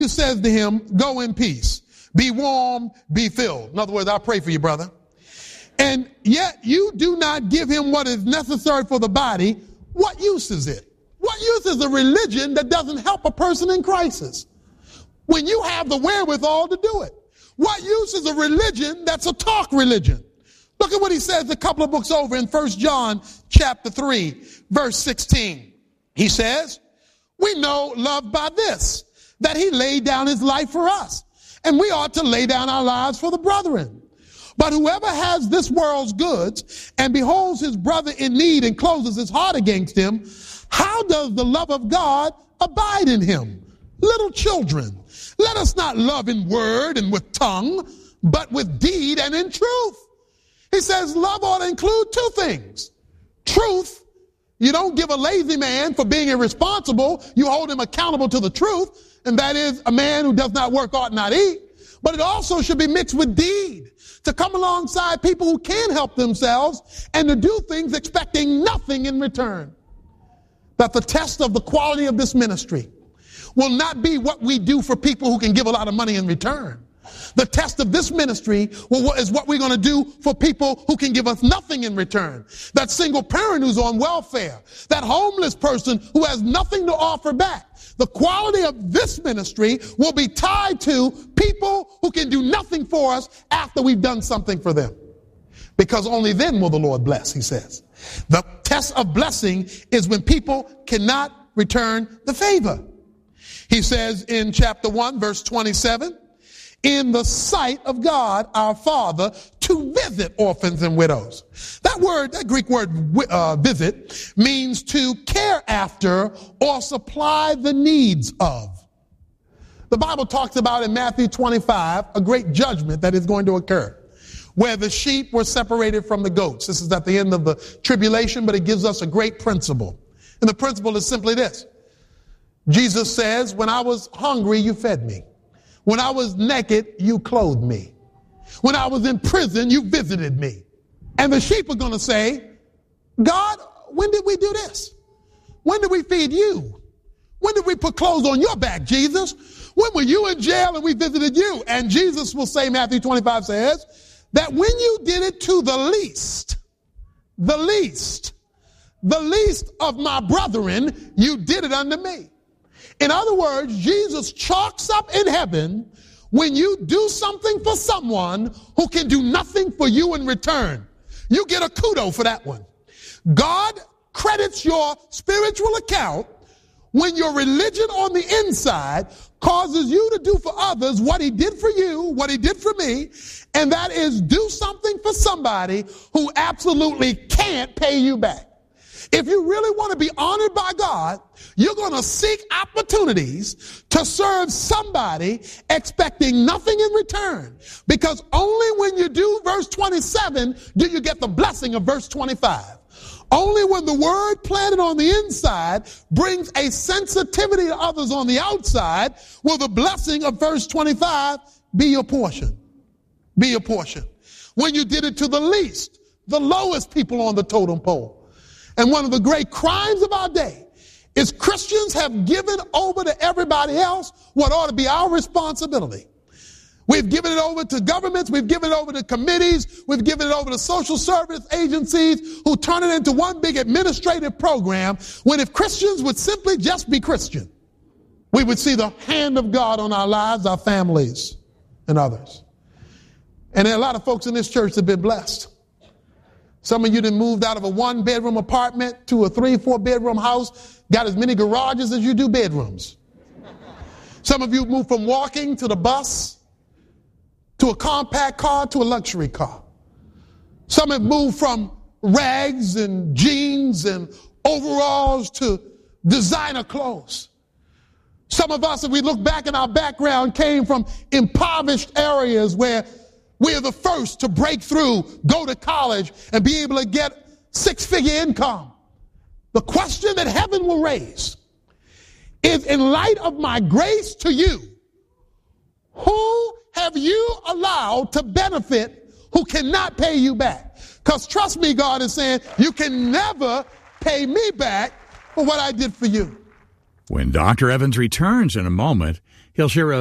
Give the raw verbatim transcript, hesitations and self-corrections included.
He says to him, go in peace. Be warm, be filled. In other words, I pray for you, brother. And yet you do not give him what is necessary for the body. What use is it? What use is a religion that doesn't help a person in crisis when you have the wherewithal to do it? What use is a religion that's a talk religion? Look at what he says a couple of books over in First John chapter three, verse sixteen. He says, we know love by this, that he laid down his life for us, and we ought to lay down our lives for the brethren. But whoever has this world's goods and beholds his brother in need and closes his heart against him, how does the love of God abide in him? Little children, let us not love in word and with tongue, but with deed and in truth. He says love ought to include two things. Truth. You don't give a lazy man for being irresponsible. You hold him accountable to the truth. And that is, a man who does not work ought not eat. But it also should be mixed with deed, to come alongside people who can help themselves and to do things expecting nothing in return. That the test of the quality of this ministry will not be what we do for people who can give a lot of money in return. The test of this ministry is what we're going to do for people who can give us nothing in return. That single parent who's on welfare, that homeless person who has nothing to offer back. The quality of this ministry will be tied to people who can do nothing for us after we've done something for them. Because only then will the Lord bless, he says. The test of blessing is when people cannot return the favor. He says in chapter one, verse twenty-seven, in the sight of God, our Father, to visit orphans and widows. That word, that Greek word uh, visit, means to care after or supply the needs of. The Bible talks about in Matthew twenty-five a great judgment that is going to occur, where the sheep were separated from the goats. This is at the end of the tribulation, but it gives us a great principle. And the principle is simply this. Jesus says, when I was hungry, you fed me. When I was naked, you clothed me. When I was in prison, you visited me. And the sheep are going to say, God, when did we do this? When did we feed you? When did we put clothes on your back, Jesus? When were you in jail and we visited you? And Jesus will say, Matthew twenty-five says, that when you did it to the least, the least, the least of my brethren, you did it unto me. In other words, Jesus chalks up in heaven when you do something for someone who can do nothing for you in return. You get a kudo for that one. God credits your spiritual account when your religion on the inside causes you to do for others what he did for you, what he did for me, and that is do something for somebody who absolutely can't pay you back. If you really want to be honored by God, you're going to seek opportunities to serve somebody expecting nothing in return. Because only when you do verse twenty-seven do you get the blessing of verse twenty-five. Only when the word planted on the inside brings a sensitivity to others on the outside will the blessing of verse twenty-five be your portion. Be your portion. When you did it to the least, the lowest people on the totem pole. And one of the great crimes of our day is Christians have given over to everybody else what ought to be our responsibility. We've given it over to governments. We've given it over to committees. We've given it over to social service agencies who turn it into one big administrative program, when if Christians would simply just be Christian, we would see the hand of God on our lives, our families, and others. And there are a lot of folks in this church that have been blessed. Some of you that moved out of a one-bedroom apartment to a three, four-bedroom house, got as many garages as you do bedrooms. Some of you moved from walking to the bus, to a compact car, to a luxury car. Some have moved from rags and jeans and overalls to designer clothes. Some of us, if we look back in our background, came from impoverished areas where we are the first to break through, go to college, and be able to get six-figure income. The question that heaven will raise is, in light of my grace to you, who have you allowed to benefit who cannot pay you back? Because trust me, God is saying, you can never pay me back for what I did for you. When Doctor Evans returns in a moment, he'll He'll share a